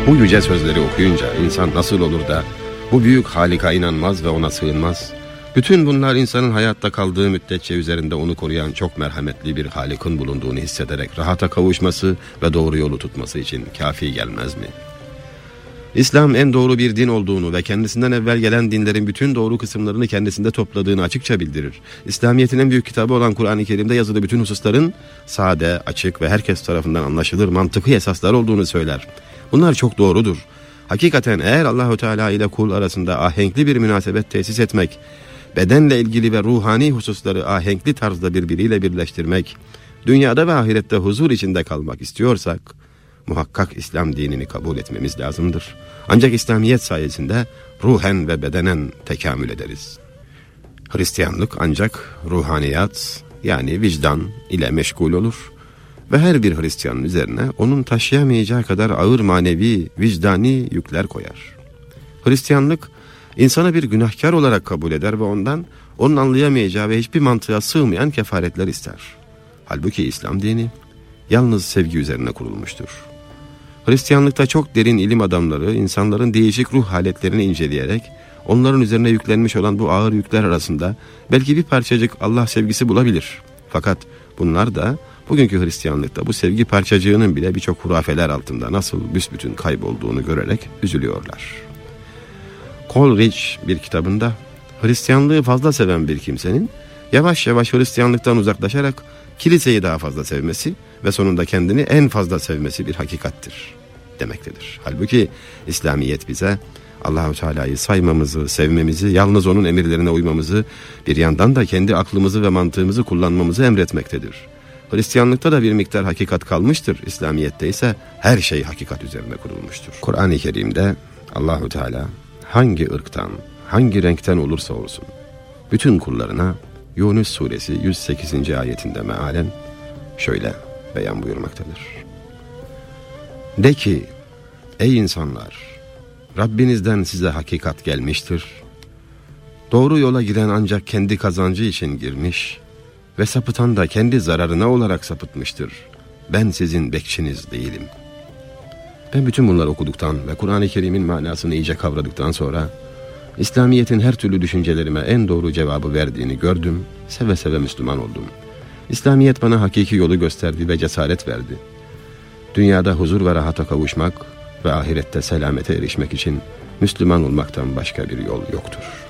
Bu yüce sözleri okuyunca insan nasıl olur da bu büyük Halik'a inanmaz ve ona sığınmaz? Bütün bunlar insanın hayatta kaldığı müddetçe üzerinde onu koruyan çok merhametli bir Halik'in bulunduğunu hissederek rahata kavuşması ve doğru yolu tutması için kafi gelmez mi? İslam en doğru bir din olduğunu ve kendisinden evvel gelen dinlerin bütün doğru kısımlarını kendisinde topladığını açıkça bildirir. İslamiyet'in en büyük kitabı olan Kur'an-ı Kerim'de yazılı bütün hususların sade, açık ve herkes tarafından anlaşılır mantıklı esaslar olduğunu söyler. Bunlar çok doğrudur. Hakikaten eğer Allahu Teala ile kul arasında ahenkli bir münasebet tesis etmek, bedenle ilgili ve ruhani hususları ahenkli tarzda birbiriyle birleştirmek, dünyada ve ahirette huzur içinde kalmak istiyorsak, muhakkak İslam dinini kabul etmemiz lazımdır. Ancak İslamiyet sayesinde ruhen ve bedenen tekamül ederiz. Hristiyanlık ancak ruhaniyat yani vicdan ile meşgul olur ve her bir Hristiyanın üzerine onun taşıyamayacağı kadar ağır manevi, vicdani yükler koyar. Hristiyanlık insanı bir günahkar olarak kabul eder ve ondan onun anlayamayacağı ve hiçbir mantığa sığmayan kefaretler ister. Halbuki İslam dini yalnız sevgi üzerine kurulmuştur. Hristiyanlıkta çok derin ilim adamları insanların değişik ruh haletlerini inceleyerek onların üzerine yüklenmiş olan bu ağır yükler arasında belki bir parçacık Allah sevgisi bulabilir. Fakat bunlar da bugünkü Hristiyanlıkta bu sevgi parçacığının bile birçok hurafeler altında nasıl büsbütün kaybolduğunu görerek üzülüyorlar. Coleridge bir kitabında Hristiyanlığı fazla seven bir kimsenin yavaş yavaş Hristiyanlıktan uzaklaşarak kiliseyi daha fazla sevmesi ve sonunda kendini en fazla sevmesi bir hakikattir demektedir. Halbuki İslamiyet bize Allah-u Teala'yı saymamızı, sevmemizi, yalnız onun emirlerine uymamızı, bir yandan da kendi aklımızı ve mantığımızı kullanmamızı emretmektedir. Hristiyanlıkta da bir miktar hakikat kalmıştır. İslamiyet'te ise her şey hakikat üzerine kurulmuştur. Kur'an-ı Kerim'de Allah-u Teala hangi ırktan, hangi renkten olursa olsun bütün kullarına Yunus suresi 108. ayetinde mealen şöyle beyan buyurmaktadır. De ki ey insanlar, Rabbinizden size hakikat gelmiştir. Doğru yola giren ancak kendi kazancı için girmiş ve sapıtan da kendi zararına olarak sapıtmıştır. Ben sizin bekçiniz değilim. Ben bütün bunları okuduktan ve Kur'an-ı Kerim'in manasını iyice kavradıktan sonra İslamiyet'in her türlü düşüncelerime en doğru cevabı verdiğini gördüm, seve seve Müslüman oldum. İslamiyet bana hakiki yolu gösterdi ve cesaret verdi. Dünyada huzur ve rahata kavuşmak ve ahirette selamete erişmek için Müslüman olmaktan başka bir yol yoktur.